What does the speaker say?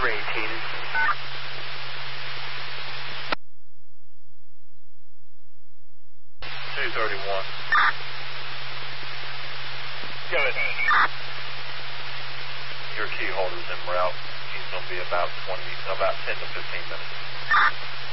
318. Go ahead. Your key holder's en route. He's going to be about 10 to 15 minutes.